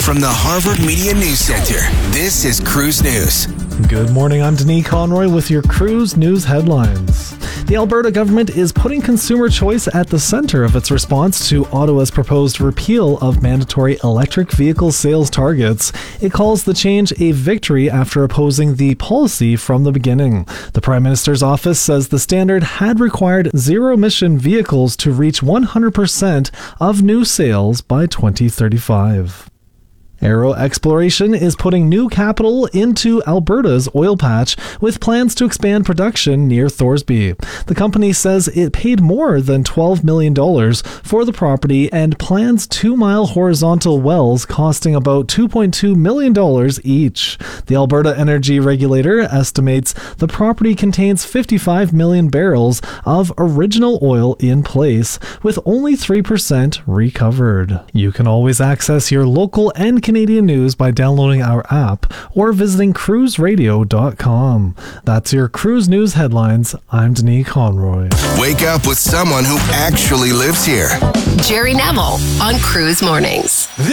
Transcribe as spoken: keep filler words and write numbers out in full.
From the Harvard Media News Center, this is Cruise News. Good morning, I'm Denis Conroy with your Cruise News headlines. The Alberta government is putting consumer choice at the center of its response to Ottawa's proposed repeal of mandatory electric vehicle sales targets. It calls the change a victory after opposing the policy from the beginning. The Prime Minister's office says the standard had required zero-emission vehicles to reach one hundred percent of new sales by twenty thirty-five. Arrow Exploration is putting new capital into Alberta's oil patch with plans to expand production near Thorsby. The company says it paid more than twelve million dollars for the property and plans two-mile horizontal wells costing about two point two million dollars each. The Alberta Energy Regulator estimates the property contains fifty-five million barrels of original oil in place, with only three percent recovered. You can always access your local and Canadian news by downloading our app or visiting cruise radio dot com. That's your Cruise News headlines. I'm Denis Conroy. Wake up with someone who actually lives here. Jerry Neville on Cruise Mornings.